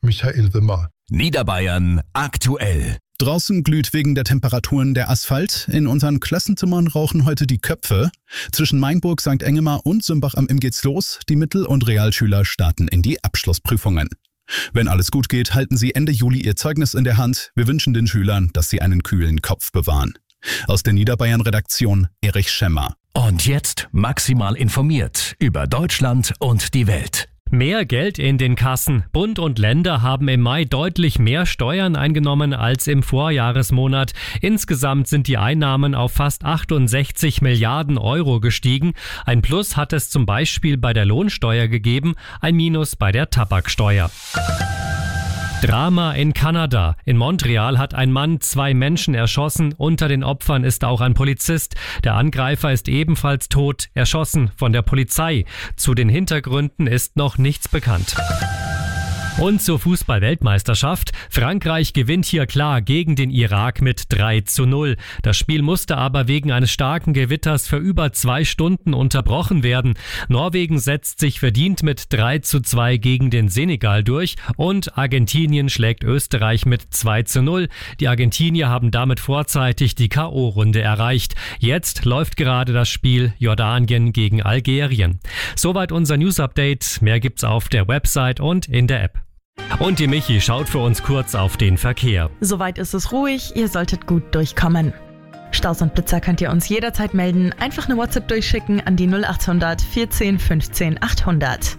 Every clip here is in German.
Michael Wimmer. Niederbayern aktuell. Draußen glüht wegen der Temperaturen der Asphalt. In unseren Klassenzimmern rauchen heute die Köpfe. Zwischen Mainburg, St. Engemar und Sümbach am Inn geht's los. Die Mittel- und Realschüler starten in die Abschlussprüfungen. Wenn alles gut geht, halten sie Ende Juli ihr Zeugnis in der Hand. Wir wünschen den Schülern, dass sie einen kühlen Kopf bewahren. Aus der Niederbayern-Redaktion Erich Schemmer. Und jetzt maximal informiert über Deutschland und die Welt. Mehr Geld in den Kassen. Bund und Länder haben im Mai deutlich mehr Steuern eingenommen als im Vorjahresmonat. Insgesamt sind die Einnahmen auf fast 68 Milliarden Euro gestiegen. Ein Plus hat es zum Beispiel bei der Lohnsteuer gegeben, ein Minus bei der Tabaksteuer. Drama in Kanada. In Montreal hat ein Mann 2 Menschen erschossen. Unter den Opfern ist auch ein Polizist. Der Angreifer ist ebenfalls tot, erschossen von der Polizei. Zu den Hintergründen ist noch nichts bekannt. Und zur Fußball-Weltmeisterschaft. Frankreich gewinnt hier klar gegen den Irak mit 3:0. Das Spiel musste aber wegen eines starken Gewitters für über 2 Stunden unterbrochen werden. Norwegen setzt sich verdient mit 3:2 gegen den Senegal durch und Argentinien schlägt Österreich mit 2:0. Die Argentinier haben damit vorzeitig die K.O.-Runde erreicht. Jetzt läuft gerade das Spiel Jordanien gegen Algerien. Soweit unser News-Update. Mehr gibt's auf der Website und in der App. Und die Michi schaut für uns kurz auf den Verkehr. Soweit ist es ruhig, ihr solltet gut durchkommen. Staus und Blitzer könnt ihr uns jederzeit melden. Einfach eine WhatsApp durchschicken an die 0800 14 15 800.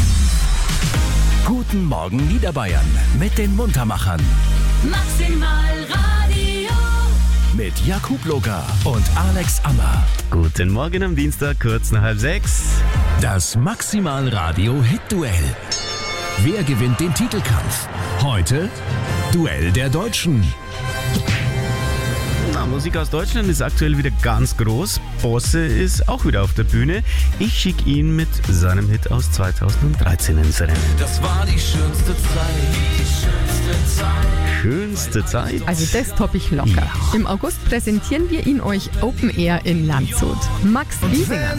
Guten Morgen Niederbayern mit den Muntermachern. Maximal Radio. Mit Jakub Loga und Alex Ammer. Guten Morgen am Dienstag, kurz nach 5:30. Das Maximal Radio Hit-Duell. Wer gewinnt den Titelkampf? Heute Duell der Deutschen. Na, Musik aus Deutschland ist aktuell wieder ganz groß. Bosse ist auch wieder auf der Bühne. Ich schicke ihn mit seinem Hit aus 2013 ins Rennen. Das war die schönste Zeit. Schönste Zeit? Also das topp ich locker. Ja. Im August präsentieren wir ihn euch Open Air in Landshut. Max Giesinger.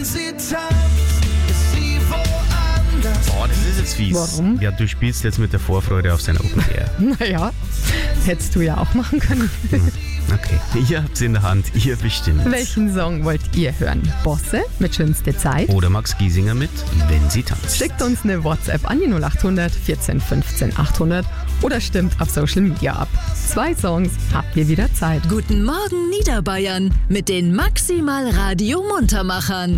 Boah, das ist jetzt fies. Warum? Ja, du spielst jetzt mit der Vorfreude auf sein Open Air. Naja, hättest du ja auch machen können. Okay, ihr habt's in der Hand, ihr bestimmt. Welchen Song wollt ihr hören? Bosse mit Schönste Zeit? Oder Max Giesinger mit Wenn sie tanzt. Schickt uns eine WhatsApp an die 0800 14 15 800 oder stimmt auf Social Media ab. 2 Songs habt ihr wieder Zeit. Guten Morgen Niederbayern mit den Maximal Radio Muntermachern.